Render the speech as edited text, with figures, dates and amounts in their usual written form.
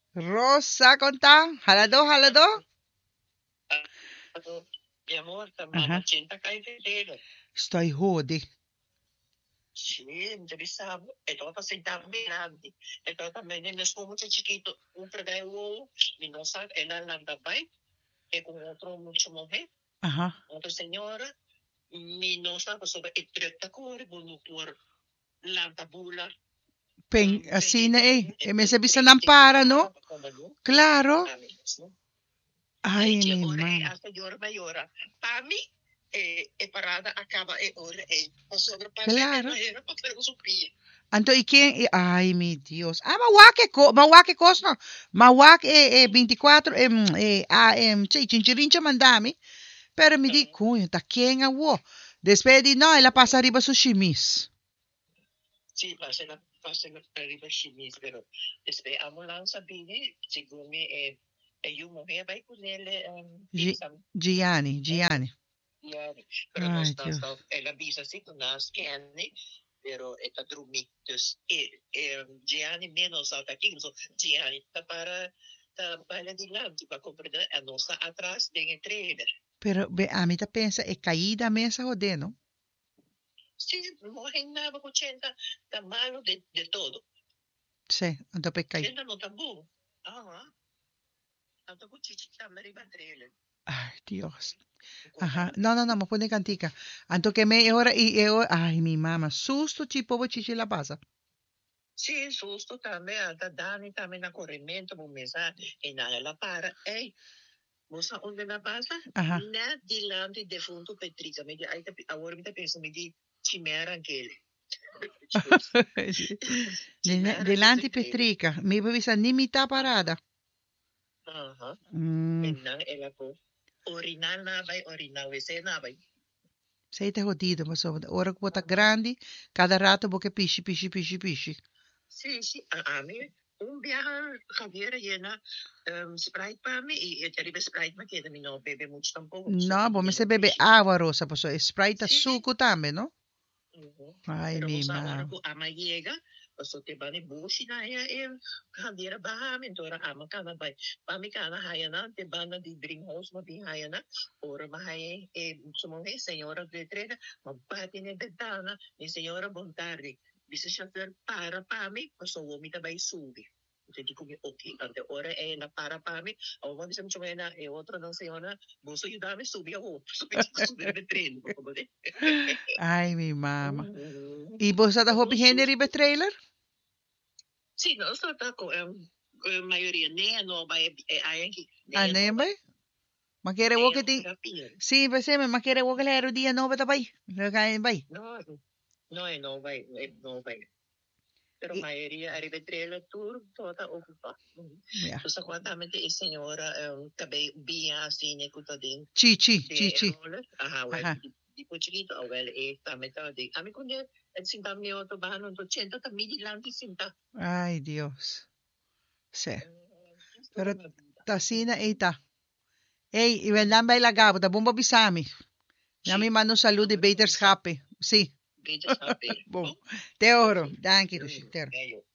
Rosa, conta. Halado, halado. Mi amor, Ajá. mamacita kay Fidel. Estoy jode. Sí, interesado. Ito kasi dami namin. Ito también en es como chiquito. Un trabajo, mi no sabe, ela landabay. Com outro mucho mujer, Ajá. outra senhora, mi no sabe sobre el treta core, por la tabula. Así na eh. Me sabisan ng para, no? Claro. Ay, mi mama. Hasta llora, llora. Para mí, parada acaba hora, sobre para Claro. era para su pie. Anto ikin, ay, mi Dios. Mawake kos, no? Mawake, 24, chinchirincha mandami. Pero me di, cunho, ta quien awo. Despedi, no, ela pasa arriba su chimis. Sí, pasa la arriba chimis, pero después amo lang sabihin, siguro yung mujer va con él, Gianni. yeah, pero Ay, nós Dios. ela avisa assim que nós querem, pero está dormindo. Gianni menos alta aqui, so Gianni está para de lado, para compreender a nossa atrás de trailer. Pero a mí te pensa, caída mesa jode, no? Sim, morre nada com 80, tá malo de todo. Sí, anto pe caí. 80 não tá bom. Tanto com chichita, mariba trailer. Ay, Dios. Ajá. No, me pone cantica. Anto que me ahora ay, mi mamá, susto chipo chichi la pasa. Sì, susto também, a Dani também na corrimento, mo mesa, e nada la para. Ei, moça, onde na passa? Ajá. Na dilante de fundo Petrica. Me di, ai, agora me pensa, me di, chimera anche. Delante Petrica, mi bevisa ni mitad parada. Aha. Mm. Menang ela ko. Orinal na bay, orinal wese na bay. Sei te jodido, mas ora que bota grande, cada rato boque pichi. Sì, a me un viaje Javier llena Sprite para mí y te arriba Sprite me queda mi no bebe mucho tampoco. No, vos me se bebe agua rosa, pues Sprite Sí. suco también, ¿no? Ay, Pero mi vos mamá. ahora ko ama llega, so te van bushi na ya Javier baha min tora ama kana bay. Pami kana haya na te van di drink house mo di haya na. Ora mahaya sumonge señora de trena, mabati ni bentana ni señora Bontardi. Bisa siya para pami, so womita bay subi. Jadi kung okay, ante ora na para pami, o mo bisa mo na otro ng señora, buso yung dami subi ako. Subi na tren. Ay, mi mamá. ¿Y vos estás hopi Henry be trailer? Sí, no, so tako mayoría ne no ba ayan ki. Ano yan ba? Makere wo kiti. Sí, pues me makere wo kalero día no bata bay. Kakain bay. No ba, no ba. Pero mayoría arriba trailer tour toda ocupa. Yeah. So sa kwantamente señora tabi biya sine ko din. Chichi. Aha, well, di po chiquito, well, tame di. Kami ko niya, at sintang niyo to ba, nung 80 tamidi lang di sinta. Ay, Dios. Sí. Pero tasina ita. Ey, y vendam bay lagabo, da bomba bisami. Nami mano salud de Bater's Happy. Sí. Bater's Happy. Bom. Te oro. Danke, Te oro.